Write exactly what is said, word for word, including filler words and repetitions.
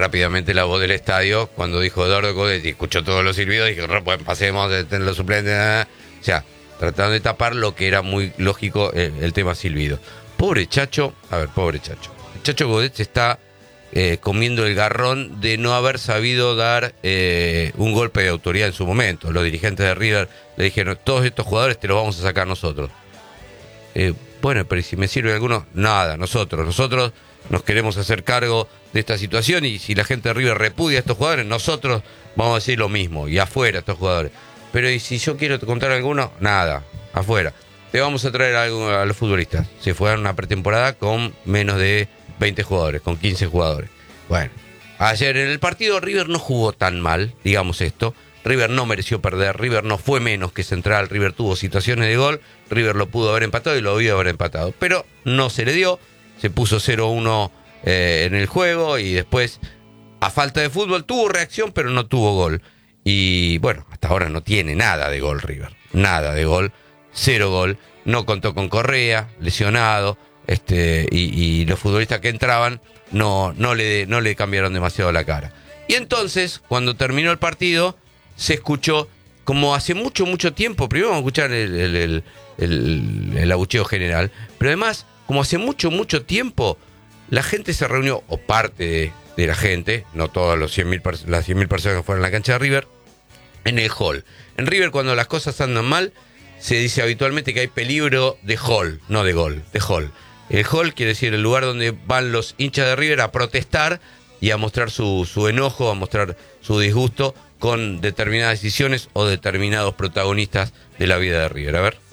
rápidamente la voz del estadio, cuando dijo Eduardo Codetti, escuchó todos los silbidos, dijo, no, pues pasemos de tener los suplentes, o sea, tratando de tapar lo que era muy lógico el, el tema silbido. Pobre Chacho, a ver, pobre Chacho. El Chacho Godet está eh, comiendo el garrón de no haber sabido dar eh, un golpe de autoridad en su momento. Los dirigentes de River le dijeron, todos estos jugadores te los vamos a sacar nosotros. Eh, bueno, pero si me sirve alguno, nada, nosotros, nosotros nos queremos hacer cargo de esta situación y si la gente de River repudia a estos jugadores, nosotros vamos a decir lo mismo, y afuera estos jugadores. Pero y si yo quiero contar alguno, nada, afuera. Te vamos a traer a, a los futbolistas. Se fue a una pretemporada con menos de veinte jugadores, con quince jugadores. Bueno, ayer en el partido River no jugó tan mal, digamos esto. River no mereció perder, River no fue menos que Central, River tuvo situaciones de gol, River lo pudo haber empatado y lo debió haber empatado, pero no se le dio, se puso cero uno eh, en el juego y después, a falta de fútbol, tuvo reacción pero no tuvo gol. Y bueno, hasta ahora no tiene nada de gol River, nada de gol, cero gol, no contó con Correa, lesionado, este, y, y los futbolistas que entraban no, no, le, no le cambiaron demasiado la cara. Y entonces, cuando terminó el partido, se escuchó, como hace mucho, mucho tiempo, primero vamos a escuchar el, el, el, el, el abucheo general, pero además, como hace mucho, mucho tiempo, la gente se reunió, o parte de, de la gente, no todas los cien mil, las cien mil personas que fueron a la cancha de River, en el hall. En River, cuando las cosas andan mal, se dice habitualmente que hay peligro de hall, no de gol, de hall. El hall quiere decir el lugar donde van los hinchas de River a protestar y a mostrar su, su enojo, a mostrar su disgusto con determinadas decisiones o determinados protagonistas de la vida de River. A ver.